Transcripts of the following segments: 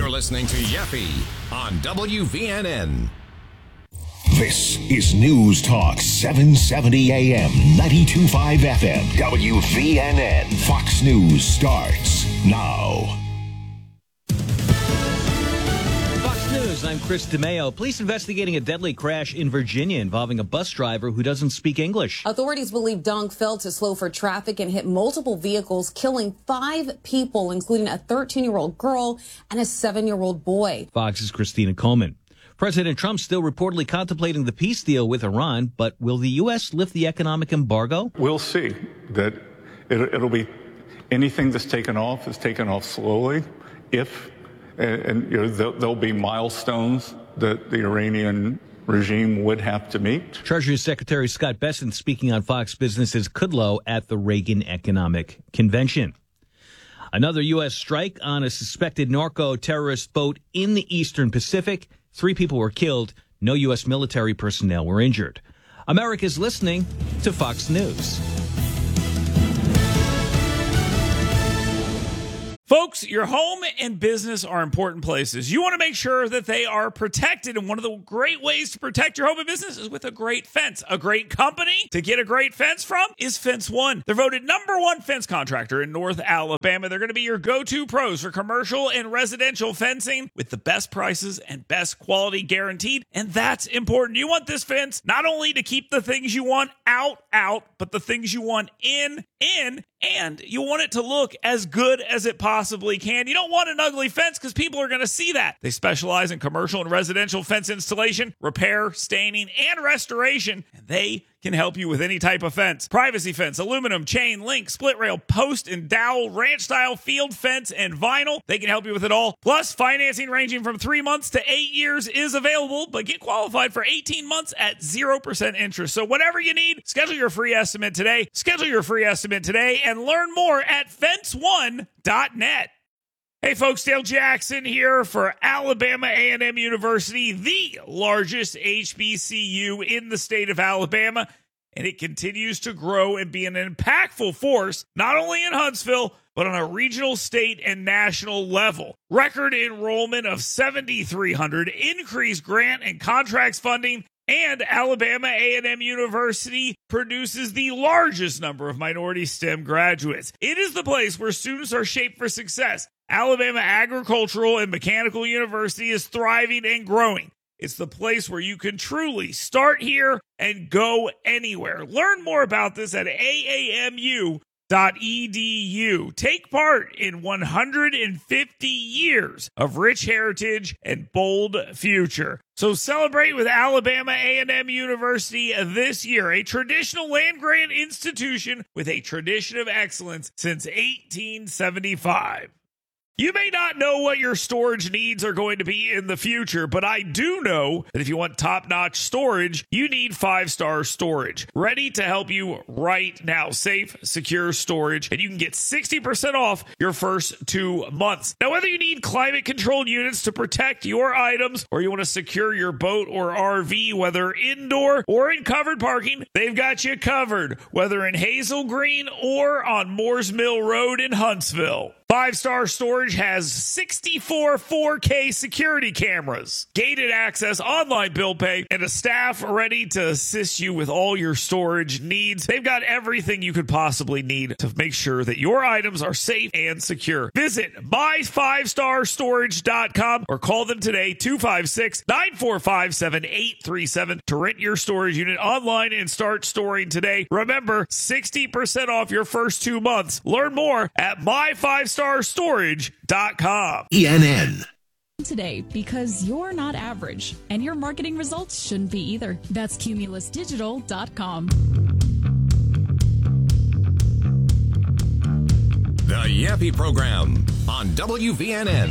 You're listening to Yaffe on WVNN. This is News Talk 770 AM, 92.5 FM, WVNN. Fox News starts now. Fox News, I'm Chris DeMeo. Police investigating a deadly crash in Virginia involving a bus driver who doesn't speak English. Authorities believe Dong failed to slow for traffic and hit multiple vehicles, killing 5 people, including a 13-year-old girl and a 7-year-old boy. Fox's Christina Coleman. President Trump still reportedly contemplating the peace deal with Iran, but will the U.S. lift the economic embargo? We'll see. That it'll be anything that's taken off is taken off slowly. There'll be milestones that the Iranian regime would have to meet. Treasury Secretary Scott Bessent speaking on Fox Business's Kudlow at the Reagan Economic Convention. Another U.S. strike on a suspected narco-terrorist boat in the Eastern Pacific. 3 people were killed. No U.S. military personnel were injured. America's listening to Fox News. Folks, your home and business are important places. You want to make sure that they are protected, and one of the great ways to protect your home and business is with a great fence. A great company to get a great fence from is Fence One. They're voted #1 fence contractor in North Alabama. They're going to be your go-to pros for commercial and residential fencing with the best prices and best quality guaranteed, and that's important. You want this fence not only to keep the things you want out, but the things you want in, and you want it to look as good as it possibly can. You don't want an ugly fence because people are going to see that. They specialize in commercial and residential fence installation, repair, staining, and restoration, and they can help you with any type of fence. Privacy fence, aluminum, chain, link, split rail, post and dowel, ranch style, field fence, and vinyl. They can help you with it all. Plus, financing ranging from 3 months to 8 years is available, but get qualified for 18 months at 0% interest. So whatever you need, schedule your free estimate today. And learn more at fence1.net. Hey folks, Dale Jackson here for Alabama A&M University, the largest HBCU in the state of Alabama, and it continues to grow and be an impactful force, not only in Huntsville, but on a regional, state, and national level. Record enrollment of 7,300, increased grant and contracts funding, and Alabama A&M University produces the largest number of minority STEM graduates. It is the place where students are shaped for success. Alabama Agricultural and Mechanical University is thriving and growing. It's the place where you can truly start here and go anywhere. Learn more about this at aamu.edu. Take part in 150 years of rich heritage and bold future. So celebrate with Alabama A&M University this year, a traditional land-grant institution with a tradition of excellence since 1875. You may not know what your storage needs are going to be in the future, but I do know that if you want top-notch storage, you need 5-Star Storage. Ready to help you right now. Safe, secure storage, and you can get 60% off your first 2 months. Now, whether you need climate-controlled units to protect your items, or you want to secure your boat or RV, whether indoor or in covered parking, they've got you covered, whether in Hazel Green or on Moores Mill Road in Huntsville. 5-Star Storage has 64 4K security cameras, gated access, online bill pay, and a staff ready to assist you with all your storage needs. They've got everything you could possibly need to make sure that your items are safe and secure. Visit my5starstorage.com or call them today, 256-945-7837 to rent your storage unit online and start storing today. Remember, 60% off your first 2 months. Learn more at my5starstorage.com. ENN. Today, because you're not average and your marketing results shouldn't be either. That's cumulusdigital.com. The Yaffe Program on WVNN.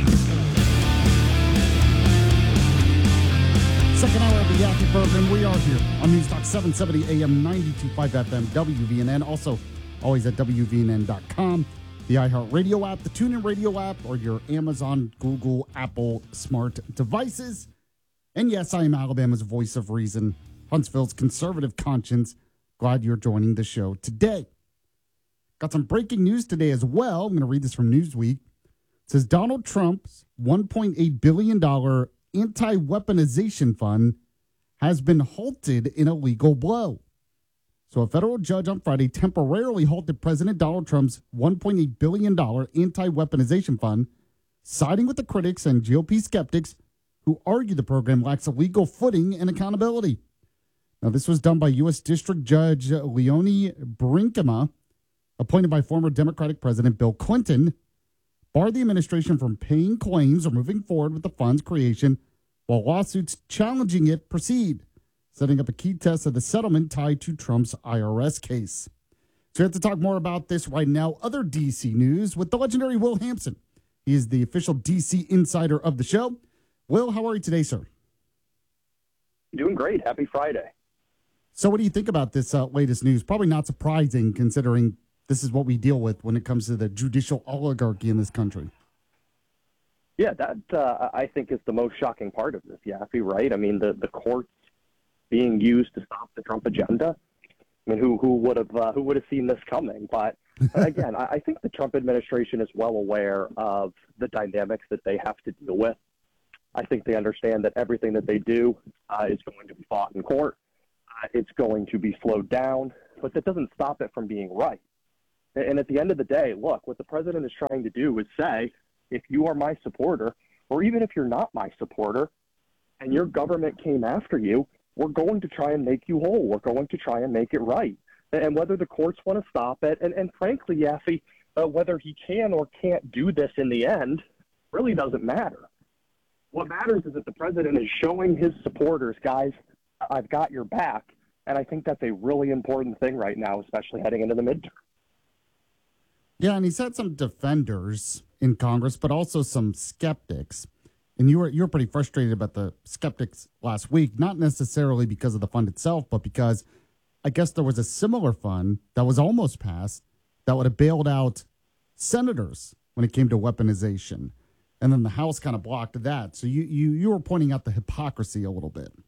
Second hour of the Yaffe Program. We are here on News Talk 770 AM 92.5 FM WVNN. Also, always at WVNN.com. The iHeartRadio app, the TuneIn Radio app, or your Amazon, Google, Apple smart devices. And yes, I am Alabama's voice of reason, Huntsville's conservative conscience. Glad you're joining the show today. Got some breaking news today as well. I'm going to read this from Newsweek. It says Donald Trump's $1.8 billion anti-weaponization fund has been halted in a legal blow. So a federal judge on Friday temporarily halted President Donald Trump's $1.8 billion anti-weaponization fund, siding with the critics and GOP skeptics who argue the program lacks a legal footing and accountability. Now, this was done by U.S. District Judge Leonie Brinkema, appointed by former Democratic President Bill Clinton, barred the administration from paying claims or moving forward with the fund's creation while lawsuits challenging it proceed, setting up a key test of the settlement tied to Trump's IRS case. So we have to talk more about this right now. Other D.C. news with the legendary Will Hampson. He is the official D.C. insider of the show. Will, how are you today, sir? Doing great. Happy Friday. So what do you think about this latest news? Probably not surprising considering this is what we deal with when it comes to the judicial oligarchy in this country. Yeah, that I think is the most shocking part of this, Yaffe, right? I mean, the courts being used to stop the Trump agenda. I mean, who would have seen this coming? But again, I think the Trump administration is well aware of the dynamics that they have to deal with. I think they understand that everything that they do is going to be fought in court. It's going to be slowed down, but that doesn't stop it from being right. And at the end of the day, look, what the president is trying to do is say, if you are my supporter, or even if you're not my supporter, and your government came after you, we're going to try and make you whole. We're going to try and make it right. And whether the courts want to stop it, and frankly, Yaffe, whether he can or can't do this in the end really doesn't matter. What matters is that the president is showing his supporters, guys, I've got your back. And I think that's a really important thing right now, especially heading into the midterm. Yeah, and he's had some defenders in Congress, but also some skeptics. And you were pretty frustrated about the skeptics last week, not necessarily because of the fund itself, but because I guess there was a similar fund that was almost passed that would have bailed out senators when it came to weaponization. And then the House kind of blocked that. So you were pointing out the hypocrisy a little bit.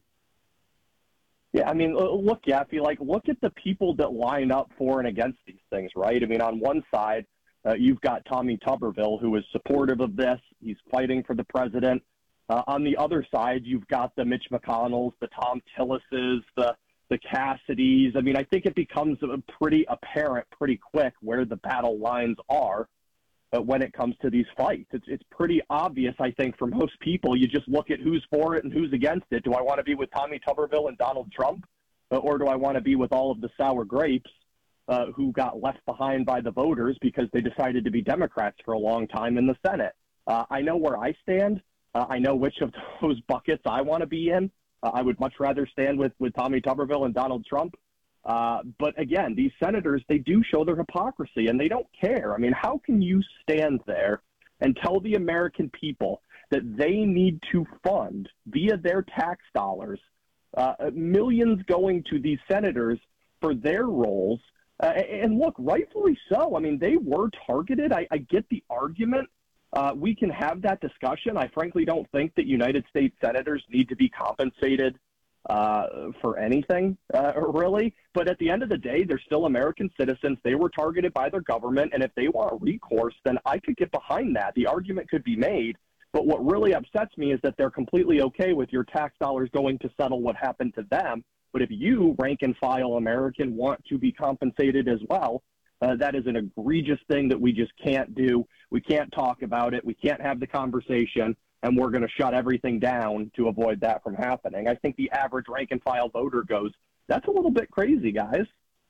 Yeah, I mean, look, Yaffe, look at the people that line up for and against these things, right? I mean, on one side, you've got Tommy Tuberville, who is supportive of this. He's fighting for the president. On the other side, you've got the Mitch McConnells, the Tom Tillises, the Cassidys. I mean, I think it becomes pretty apparent pretty quick where the battle lines are when it comes to these fights. It's pretty obvious, I think, for most people. You just look at who's for it and who's against it. Do I want to be with Tommy Tuberville and Donald Trump, or do I want to be with all of the sour grapes who got left behind by the voters because they decided to be Democrats for a long time in the Senate? I know where I stand. I know which of those buckets I want to be in. I would much rather stand with Tommy Tuberville and Donald Trump. But again, these senators, they do show their hypocrisy and they don't care. I mean, how can you stand there and tell the American people that they need to fund via their tax dollars millions going to these senators for their roles? And look, rightfully so. I mean, they were targeted. I get the argument. We can have that discussion. I frankly don't think that United States senators need to be compensated for anything, really. But at the end of the day, they're still American citizens. They were targeted by their government. And if they want recourse, then I could get behind that. The argument could be made. But what really upsets me is that they're completely okay with your tax dollars going to settle what happened to them. But if you, rank and file American, want to be compensated as well, that is an egregious thing that we just can't do. We can't talk about it. We can't have the conversation, and we're going to shut everything down to avoid that from happening. I think the average rank and file voter goes, that's a little bit crazy, guys.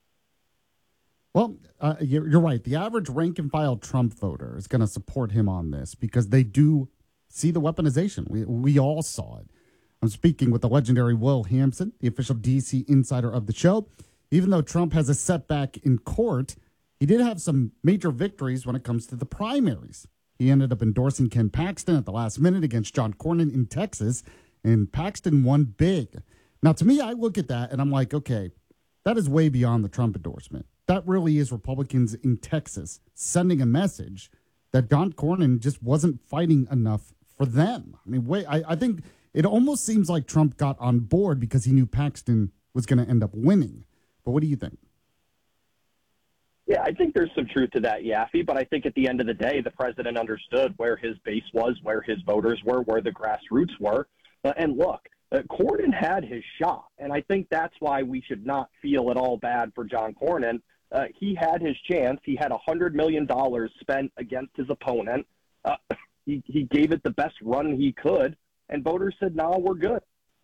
Well, you're right. The average rank and file Trump voter is going to support him on this because they do see the weaponization. We all saw it. I'm speaking with the legendary Will Hampson, the official D.C. insider of the show. Even though Trump has a setback in court, he did have some major victories when it comes to the primaries. He ended up endorsing Ken Paxton at the last minute against John Cornyn in Texas, and Paxton won big. Now, to me, I look at that and I'm like, okay, that is way beyond the Trump endorsement. That really is Republicans in Texas sending a message that John Cornyn just wasn't fighting enough for them. I mean, I think it almost seems like Trump got on board because he knew Paxton was going to end up winning. But what do you think? Yeah, I think there's some truth to that, Yaffe, but I think at the end of the day, the president understood where his base was, where his voters were, where the grassroots were. And look, Cornyn had his shot, and I think that's why we should not feel at all bad for John Cornyn. He had his chance. He had $100 million spent against his opponent. He gave it the best run he could, and voters said, no, we're good.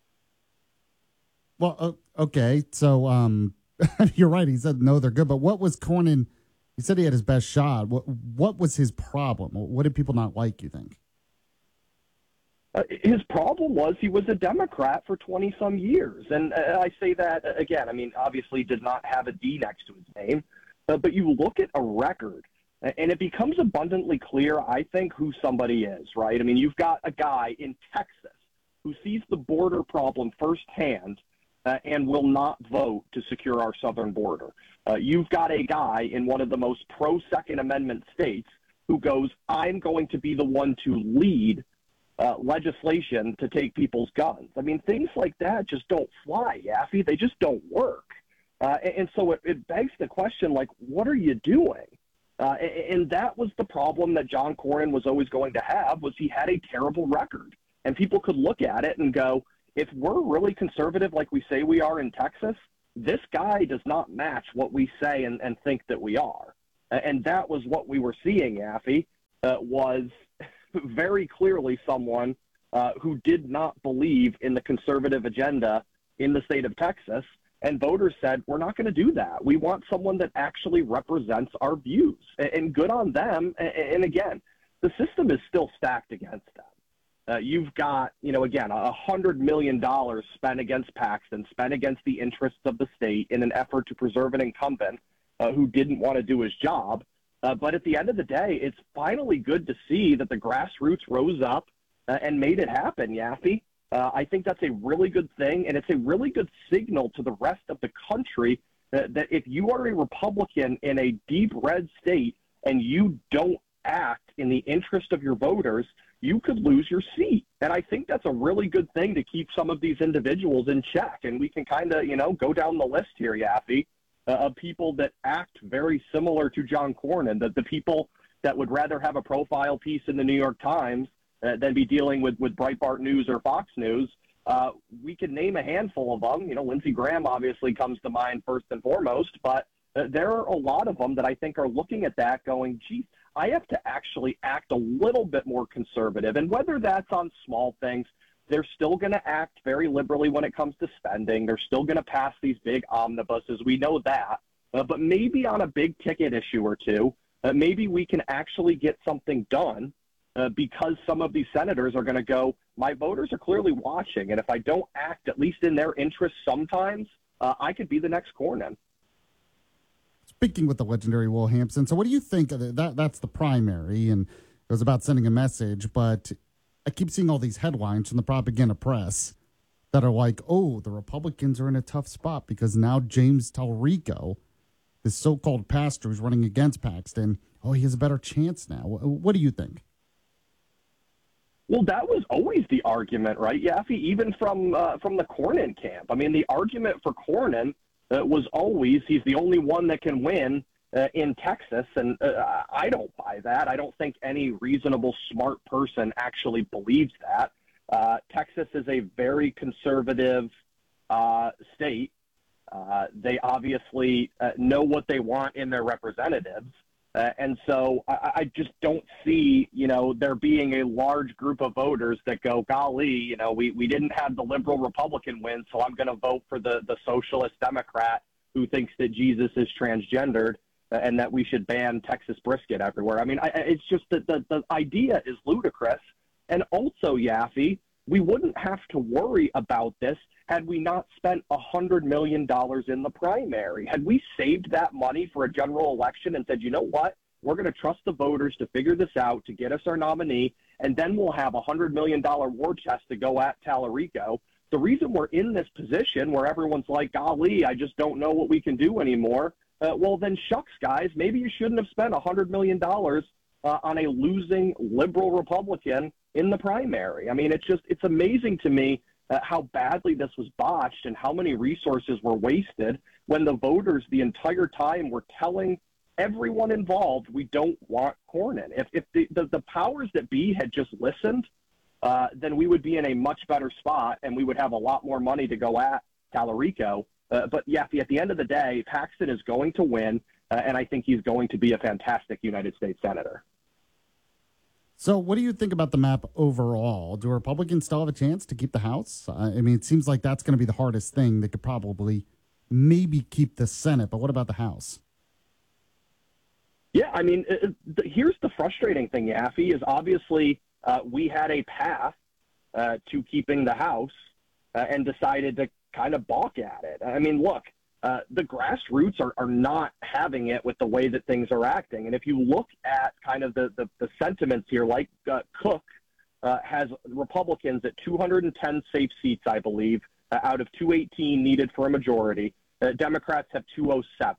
Well, okay, so you're right. He said, no, they're good. But what was Cornyn? He said he had his best shot. What was his problem? What did people not like, you think? His problem was he was a Democrat for 20-some years. And I say that, again, I mean, obviously did not have a D next to his name. But you look at a record, and it becomes abundantly clear, I think, who somebody is, right? I mean, you've got a guy in Texas who sees the border problem firsthand and will not vote to secure our southern border. You've got a guy in one of the most pro-Second Amendment states who goes, I'm going to be the one to lead legislation to take people's guns. I mean, things like that just don't fly, Yaffe. They just don't work. And so it begs the question, like, what are you doing? And that was the problem that John Cornyn was always going to have, was he had a terrible record. And people could look at it and go, if we're really conservative like we say we are in Texas, this guy does not match what we say and think that we are. And that was what we were seeing, Yaffe, was very clearly someone who did not believe in the conservative agenda in the state of Texas. And voters said, we're not going to do that. We want someone that actually represents our views. And good on them. And again, the system is still stacked against them. You've got, again, $100 million spent against Paxton, spent against the interests of the state in an effort to preserve an incumbent who didn't want to do his job. But at the end of the day, it's finally good to see that the grassroots rose up and made it happen, Yaffe. I think that's a really good thing, and it's a really good signal to the rest of the country that if you are a Republican in a deep red state and you don't act in the interest of your voters, you could lose your seat. And I think that's a really good thing to keep some of these individuals in check. And we can kind of, go down the list here, Yaffe, of people that act very similar to John Cornyn, that the people that would rather have a profile piece in the New York Times than be dealing with Breitbart News or Fox News. We can name a handful of them. Lindsey Graham obviously comes to mind first and foremost, but there are a lot of them that I think are looking at that going, geez, I have to actually act a little bit more conservative. And whether that's on small things, they're still going to act very liberally when it comes to spending. They're still going to pass these big omnibuses. We know that. But maybe on a big ticket issue or two, maybe we can actually get something done because some of these senators are going to go, my voters are clearly watching. And if I don't act at least in their interest sometimes, I could be the next Cornyn. Speaking with the legendary Will Hampson, so what do you think of that? That's the primary, and it was about sending a message, but I keep seeing all these headlines from the propaganda press that are like, oh, the Republicans are in a tough spot because now James Talrico, this so-called pastor who's running against Paxton, oh, he has a better chance now. What do you think? Well, that was always the argument, right, Yaffe, even from the Cornyn camp. I mean, the argument for Cornyn was always he's the only one that can win in Texas, and I don't buy that. I don't think any reasonable, smart person actually believes that. Texas is a very conservative state. They obviously know what they want in their representatives. And so I just don't see, there being a large group of voters that go, golly, we didn't have the liberal Republican win, so I'm going to vote for the socialist Democrat who thinks that Jesus is transgendered and that we should ban Texas brisket everywhere. I mean, it's just that the idea is ludicrous. And also, Yaffe, we wouldn't have to worry about this had we not spent $100 million in the primary. Had we saved that money for a general election and said, you know what, we're going to trust the voters to figure this out, to get us our nominee, and then we'll have a $100 million war chest to go at Talarico. The reason we're in this position where everyone's like, golly, I just don't know what we can do anymore, well, then shucks, guys, maybe you shouldn't have spent $100 million on a losing liberal Republican in the primary. I mean, it's amazing to me how badly this was botched and how many resources were wasted when the voters the entire time were telling everyone involved we don't want corn in. If the powers that be had just listened, then we would be in a much better spot, and we would have a lot more money to go at Talarico. But Yaffe, at the end of the day, Paxton is going to win, and I think he's going to be a fantastic United States Senator. So what do you think about the map overall? Do Republicans still have a chance to keep the House? I mean, it seems like that's going to be the hardest thing. They could probably maybe keep the Senate, but what about the House? Yeah, I mean, here's the frustrating thing, Yaffe, is obviously we had a path to keeping the House and decided to kind of balk at it. I mean, look, the grassroots are not having it with the way that things are acting. And if you look at kind of the sentiments here, like Cook has Republicans at 210 safe seats, I believe, out of 218 needed for a majority. Democrats have 207.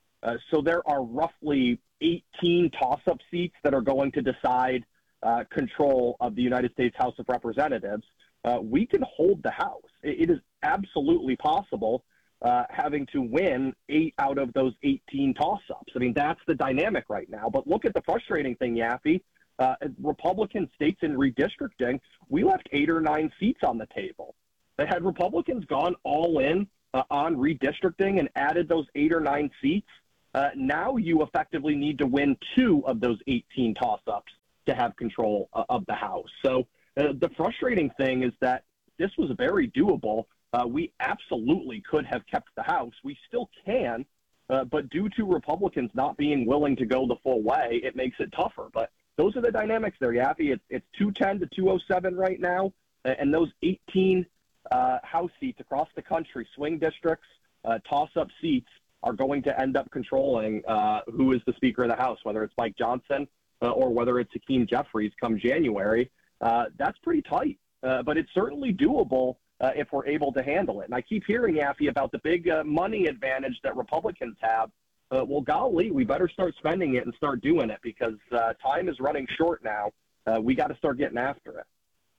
So there are roughly 18 toss-up seats that are going to decide control of the United States House of Representatives. We can hold the House. It is absolutely possible having to win 8 out of those 18 toss-ups. I mean, that's the dynamic right now. But look at the frustrating thing, Yaffe. Republican states in redistricting, we left 8 or 9 seats on the table. They had Republicans gone all in on redistricting and added those 8 or 9 seats. Now you effectively need to win 2 of those 18 toss-ups to have control of the House. So the frustrating thing is that this was very doable. We absolutely could have kept the House. We still can, but due to Republicans not being willing to go the full way, it makes it tougher. But those are the dynamics there, Yaffe. It's 210 to 207 right now, and those 18 House seats across the country, swing districts, toss-up seats, are going to end up controlling who is the Speaker of the House, whether it's Mike Johnson or whether it's Hakeem Jeffries come January. That's pretty tight, but it's certainly doable if we're able to handle it. And I keep hearing, Yaffe, about the big money advantage that Republicans have. Well, golly, we better start spending it and start doing it because time is running short now. We got to start getting after it.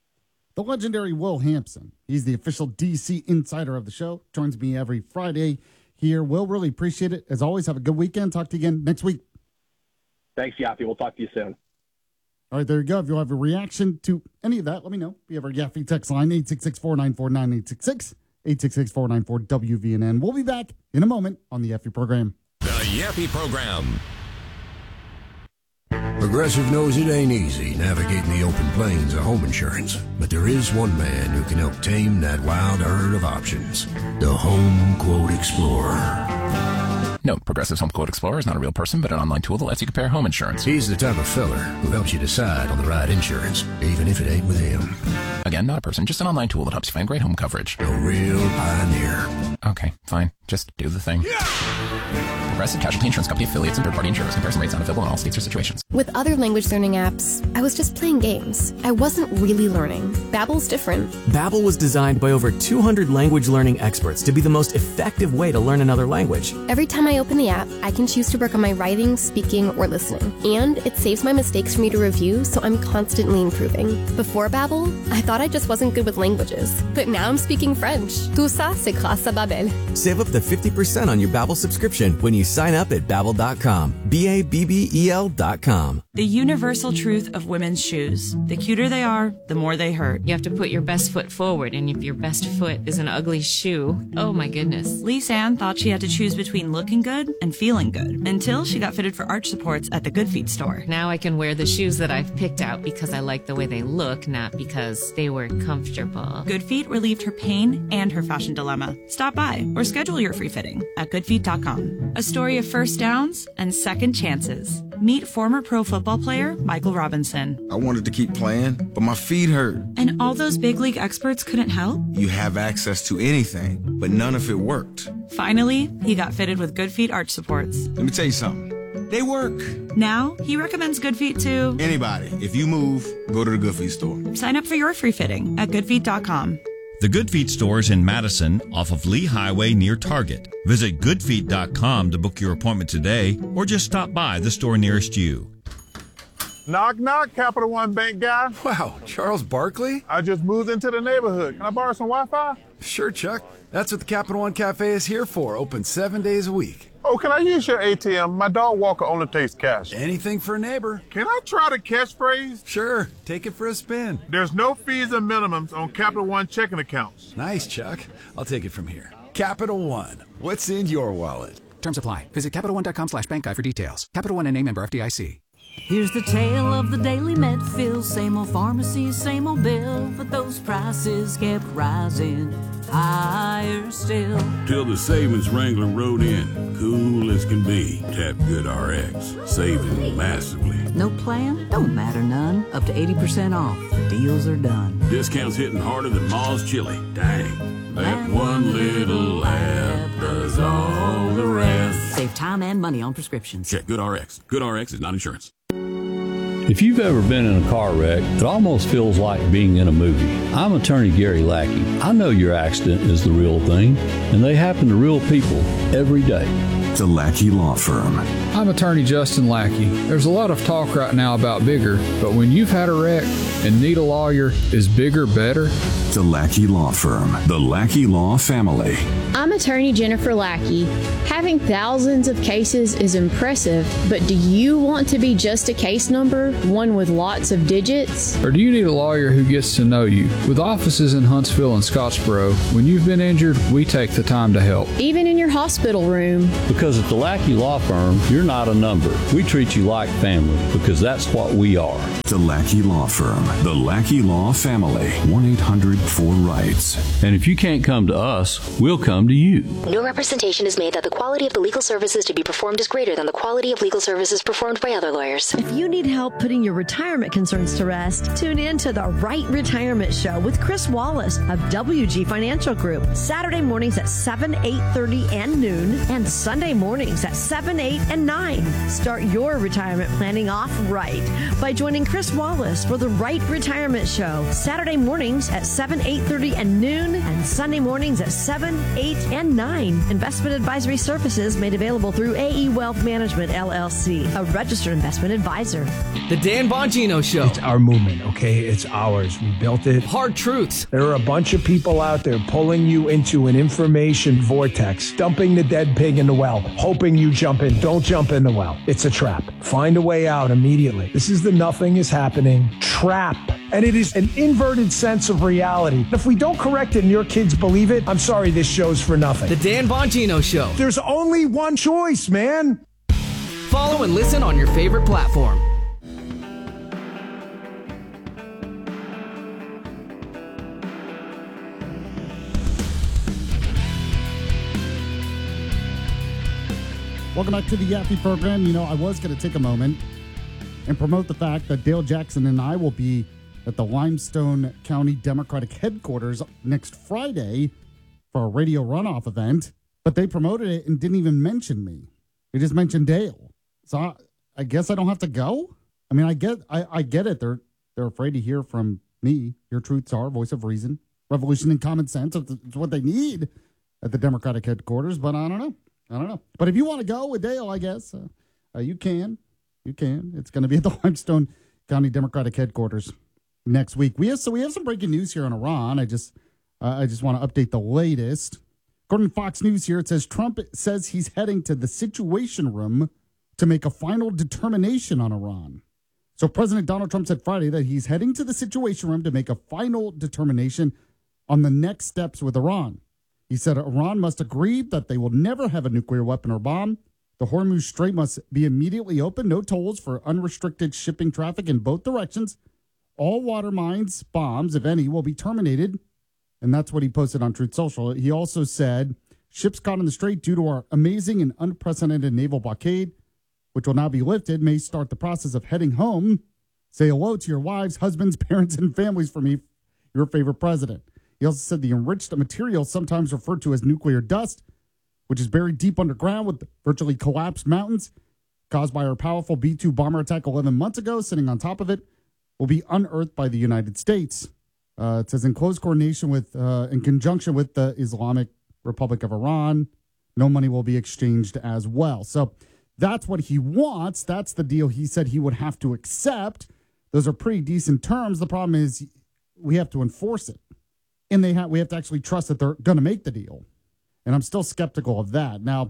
The legendary Will Hampson. He's the official D.C. insider of the show. Joins me every Friday here. Will, really appreciate it. As always, have a good weekend. Talk to you again next week. Thanks, Yaffe. We'll talk to you soon. All right, there you go. If you have a reaction to any of that, let me know. We have our Yaffe text line, 866-494-9866, 866-494-WVNN. We'll be back in a moment on the Yaffe program. The Yaffe program. Progressive knows it ain't easy navigating the open plains of home insurance, but there is one man who can help tame that wild herd of options. The Home Quote Explorer. Note, Progressive's Home Quote Explorer is not a real person, but an online tool that lets you compare home insurance. He's the type of feller who helps you decide on the right insurance, even if it ain't with him. Again, not a person, just an online tool that helps you find great home coverage. A real pioneer. Okay, fine. Just do the thing. Progressive Casualty Insurance Company affiliates and third-party insurers. Comparison rates not available in all states or situations. With other language learning apps, I was just playing games. I wasn't really learning. Babbel's different. Babbel was designed by over 200 language learning experts to be the most effective way to learn another language. Every time I open the app, I can choose to work on my writing, speaking, or listening. And it saves my mistakes for me to review, so I'm constantly improving. Before Babbel, I thought I just wasn't good with languages. But now I'm speaking French. Tout ça, c'est grâce à Babbel. Save up to 50% on your Babbel subscription when you sign up at Babbel.com. Babbel.com. The universal truth of women's shoes. The cuter they are, the more they hurt. You have to put your best foot forward, and if your best foot is an ugly shoe, oh my goodness. Lise Ann thought she had to choose between looking good and feeling good until she got fitted for arch supports at the Good Feet store. Now I can wear the shoes that I've picked out because I like the way they look, not because they were comfortable. Good Feet relieved her pain and her fashion dilemma. Stop by or schedule your free fitting at goodfeet.com. A story of first downs and second chances. Meet former pro football player Michael Robinson. I wanted to keep playing, but my feet hurt. And all those big league experts couldn't help? You have access to anything, but none of it worked. Finally, he got fitted with Good Feet arch supports. Let me tell you something. They work. Now, he recommends Good Feet to anybody. If you move, go to the Good Feet store. Sign up for your free fitting at goodfeet.com. The Good Feet store is in Madison off of Lee Highway near Target. Visit goodfeet.com to book your appointment today or just stop by the store nearest you. Knock, knock, Capital One Bank guy. Wow, Charles Barkley? I just moved into the neighborhood. Can I borrow some Wi-Fi? Sure, Chuck. That's what the Capital One Cafe is here for, open 7 days a week. Oh, can I use your ATM? My dog Walker only takes cash. Anything for a neighbor. Can I try the catchphrase? Sure, take it for a spin. There's no fees and minimums on Capital One checking accounts. Nice, Chuck. I'll take it from here. Capital One. What's in your wallet? Terms apply. Visit CapitalOne.com/bankguide for details. Capital One and a member FDIC. Here's the tale of the daily Medfill. Same old pharmacy, same old bill, but those prices kept rising higher still. Till the savings wrangler rode in, cool as can be. Tap Good RX, saving massively. No plan? Don't matter none. Up to 80% off. Deals are done. Discounts hitting harder than Ma's chili. Dang, that one little app does all the rest. Save time and money on prescriptions. Check Good RX. Good RX is not insurance. If you've ever been in a car wreck, it almost feels like being in a movie. I'm attorney Gary Lackey. I know your accident is the real thing, and they happen to real people every day. The Lackey Law Firm. I'm attorney Justin Lackey. There's a lot of talk right now about bigger, but when you've had a wreck and need a lawyer, is bigger better? The Lackey Law Firm. The Lackey Law Family. I'm attorney Jennifer Lackey. Having thousands of cases is impressive, but do you want to be just a case number, one with lots of digits? Or do you need a lawyer who gets to know you? With offices in Huntsville and Scottsboro, when you've been injured, we take the time to help. Even in your hospital room. Because at the Lackey Law Firm, you're not a number. We treat you like family because that's what we are. The Lackey Law Firm. The Lackey Law Family. 1-800-4RIGHTS. And if you can't come to us, we'll come to you. No representation is made that the quality of the legal services to be performed is greater than the quality of legal services performed by other lawyers. If you need help putting your retirement concerns to rest, tune in to the Right Retirement Show with Chris Wallace of WG Financial Group. Saturday mornings at 7, 8:30, and noon, and Sunday mornings at 7, 8, and 9. Start your retirement planning off right by joining Chris Wallace for the Right Retirement Show. Saturday mornings at 7, 8:30, and noon, and Sunday mornings at 7, 8, and 9. Investment advisory services made available through AE Wealth Management, LLC, a registered investment advisor. The Dan Bongino Show. It's our movement, okay? It's ours. We built it. Hard truths. There are a bunch of people out there pulling you into an information vortex, dumping the dead pig in the well, hoping you jump in. Don't jump in the well. It's a trap. Find a way out immediately. This is the nothing is happening trap. And it is an inverted sense of reality. If we don't correct it and your kids believe it, I'm sorry, this show's for nothing. The Dan Bongino Show. There's only one choice, man. Follow and listen on your favorite platform. Welcome back to the Yappy program. You know, I was going to take a moment and promote the fact that Dale Jackson and I will be at the Limestone County Democratic headquarters next Friday for a radio runoff event, but they promoted it and didn't even mention me. They just mentioned Dale. So I guess I don't have to go? I mean, I get it. They're afraid to hear from me, your truth czar, voice of reason, revolution and common sense. It's what they need at the Democratic headquarters, but I don't know. But if you want to go with Dale, I guess you can. You can. It's going to be at the Limestone County Democratic headquarters next week. We have some breaking news here on Iran. I just want to update the latest. According to Fox News here, it says Trump says he's heading to the Situation Room to make a final determination on Iran. So President Donald Trump said Friday that he's heading to the Situation Room to make a final determination on the next steps with Iran. He said Iran must agree that they will never have a nuclear weapon or bomb. The Hormuz Strait must be immediately open, no tolls for unrestricted shipping traffic in both directions. All water mines, bombs, if any, will be terminated. And that's what he posted on Truth Social. He also said, ships caught in the strait due to our amazing and unprecedented naval blockade, which will now be lifted, may start the process of heading home. Say hello to your wives, husbands, parents, and families for me, your favorite president. He also said the enriched material, sometimes referred to as nuclear dust, which is buried deep underground with virtually collapsed mountains caused by our powerful B-2 bomber attack 11 months ago, sitting on top of it, will be unearthed by the United States. It says in close coordination with, in conjunction with the Islamic Republic of Iran, no money will be exchanged as well. So that's what he wants. That's the deal he said he would have to accept. Those are pretty decent terms. The problem is we have to enforce it. And we have to actually trust that they're going to make the deal. And I'm still skeptical of that. Now,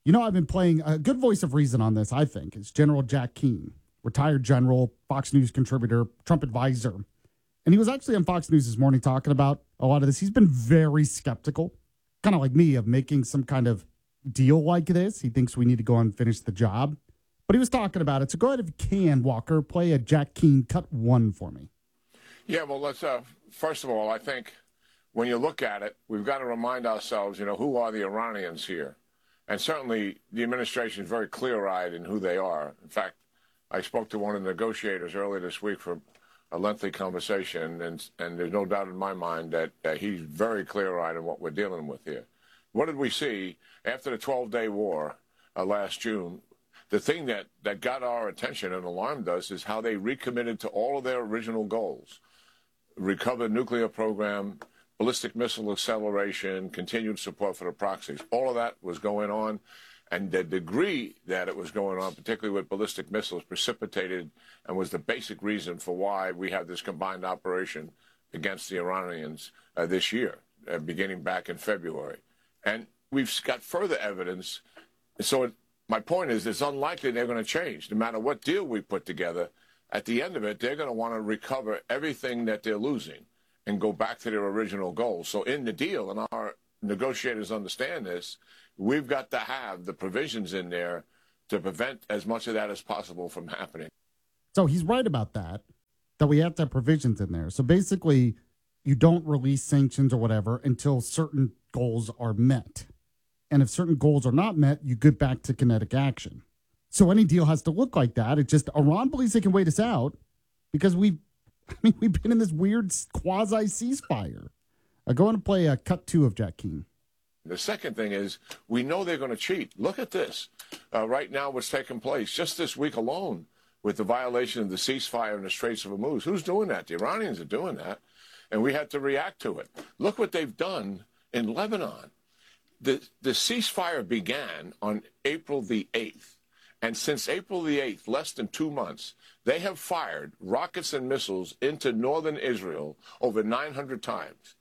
You know, I've been playing a good voice of reason on this, I think. It's General Jack Keane, retired general, Fox News contributor, Trump advisor. And he was actually on Fox News this morning talking about a lot of this. He's been very skeptical, kind of like me, of making some kind of deal like this. He thinks we need to go and finish the job. But he was talking about it. So go ahead, if you can, Walker, play a Jack Keane cut 1 for me. Yeah, well, let's, first of all, I think when you look at it, we've got to remind ourselves, who are the Iranians here? And certainly the administration is very clear-eyed in who they are. In fact, I spoke to one of the negotiators earlier this week for a lengthy conversation, and there's no doubt in my mind that he's very clear-eyed in what we're dealing with here. What did we see after the 12-day war last June? The thing that got our attention and alarmed us is how they recommitted to all of their original goals. Recovered nuclear program, ballistic missile acceleration, continued support for the proxies. All of that was going on, and the degree that it was going on, particularly with ballistic missiles, precipitated and was the basic reason for why we have this combined operation against the Iranians this year, beginning back in February. And we've got further evidence. So my point is, it's unlikely they're going to change. No matter what deal we put together, at the end of it, they're going to want to recover everything that they're losing and go back to their original goals. So in the deal, and our negotiators understand this, we've got to have the provisions in there to prevent as much of that as possible from happening. So he's right about that we have to have provisions in there. So basically, you don't release sanctions or whatever until certain goals are met. And if certain goals are not met, you get back to kinetic action. So any deal has to look like that. It's just Iran believes they can wait us out because we've been in this weird quasi-ceasefire. Go on and play cut 2 of Jack Keane. The second thing is we know they're going to cheat. Look at this. Right now what's taking place just this week alone with the violation of the ceasefire in the Straits of Hormuz. Who's doing that? The Iranians are doing that, and we had to react to it. Look what they've done in Lebanon. The ceasefire began on April the 8th, and since April the 8th, less than 2 months, they have fired rockets and missiles into northern Israel over 900 times.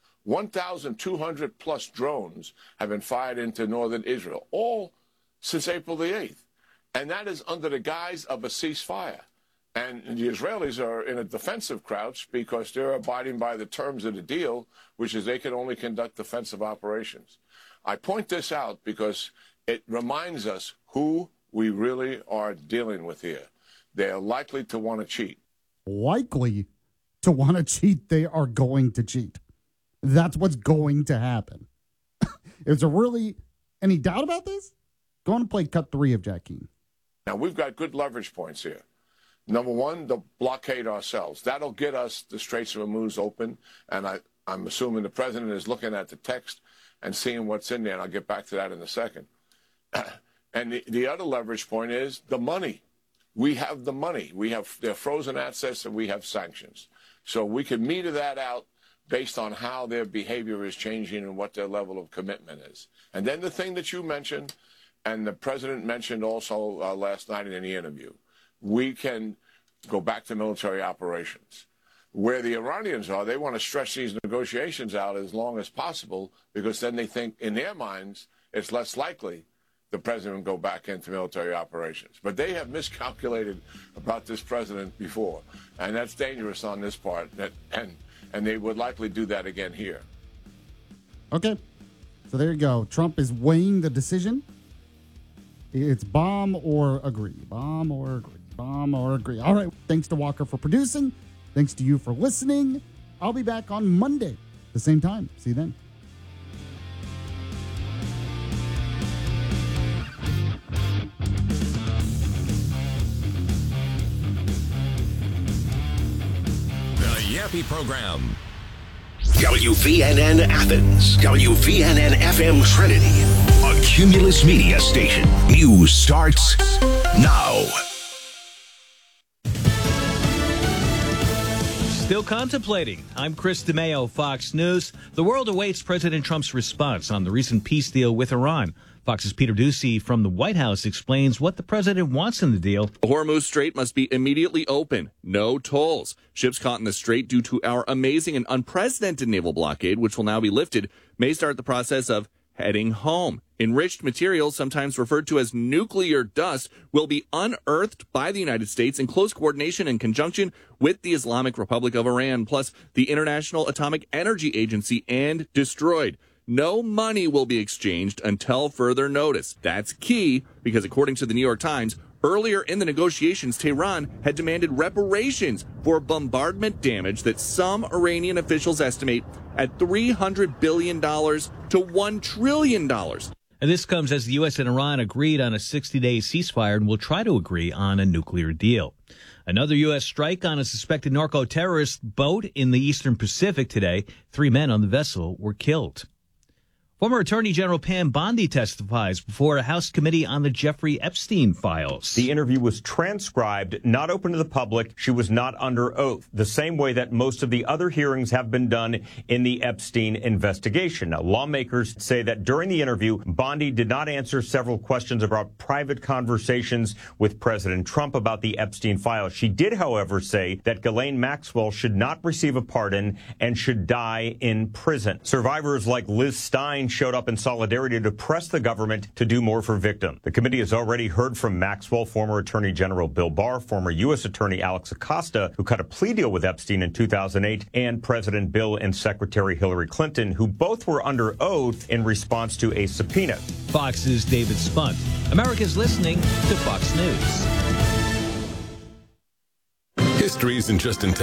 1,200 plus drones have been fired into northern Israel, all since April the 8th. And that is under the guise of a ceasefire. And the Israelis are in a defensive crouch because they're abiding by the terms of the deal, which is they can only conduct defensive operations. I point this out because it reminds us who we really are dealing with here. They're likely to want to cheat. Likely to want to cheat. They are going to cheat. That's what's going to happen. Is there really any doubt about this? Go on and play cut 3 of Jack Keane. Now, we've got good leverage points here. Number one, the blockade ourselves. That'll get us the Straits of Hormuz open, and I'm assuming the president is looking at the text and seeing what's in there, and I'll get back to that in a second. And the other leverage point is the money. We have the money. We have their frozen assets, and we have sanctions. So we can meter that out based on how their behavior is changing and what their level of commitment is. And then the thing that you mentioned, and the president mentioned also last night in the interview, we can go back to military operations. Where the Iranians are, they want to stretch these negotiations out as long as possible because then they think, in their minds, it's less likely the president will go back into military operations. But they have miscalculated about this president before, and that's dangerous on this part, and they would likely do that again here. Okay, so there you go. Trump is weighing the decision. It's bomb or agree. Bomb or agree. Bomb or agree. All right. Thanks to Walker for producing. Thanks to you for listening. I'll be back on Monday, the same time. See you then. The Yappy Program. WVNN Athens. WVNN FM Trinity. A Cumulus Media station. News starts now. Still contemplating. I'm Chris DeMeo, Fox News. The world awaits President Trump's response on the recent peace deal with Iran. Fox's Peter Doocy from the White House explains what the president wants in the deal. The Hormuz Strait must be immediately open. No tolls. Ships caught in the strait due to our amazing and unprecedented naval blockade, which will now be lifted, may start the process of heading home. Enriched materials, sometimes referred to as nuclear dust, will be unearthed by the United States in close coordination and conjunction with the Islamic Republic of Iran, plus the International Atomic Energy Agency, and destroyed. No money will be exchanged until further notice. That's key because, according to the New York Times, earlier in the negotiations, Tehran had demanded reparations for bombardment damage that some Iranian officials estimate at $300 billion to $1 trillion. And this comes as the U.S. and Iran agreed on a 60-day ceasefire and will try to agree on a nuclear deal. Another U.S. strike on a suspected narco-terrorist boat in the Eastern Pacific today. 3 men on the vessel were killed. Former Attorney General Pam Bondi testifies before a House committee on the Jeffrey Epstein files. The interview was transcribed, not open to the public. She was not under oath, the same way that most of the other hearings have been done in the Epstein investigation. Now, lawmakers say that during the interview, Bondi did not answer several questions about private conversations with President Trump about the Epstein files. She did, however, say that Ghislaine Maxwell should not receive a pardon and should die in prison. Survivors like Liz Stein showed up in solidarity to press the government to do more for victims. The committee has already heard from Maxwell, former Attorney General Bill Barr, former U.S. Attorney Alex Acosta, who cut a plea deal with Epstein in 2008, and President Bill and Secretary Hillary Clinton, who both were under oath in response to a subpoena. Fox's David Spunt. America's listening to Fox News. History isn't just in